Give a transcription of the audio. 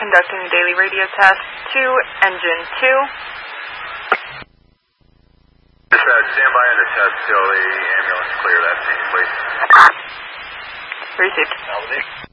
conducting a daily radio test to engine 2. Stand by under test till the ambulance clear that scene, please. Received.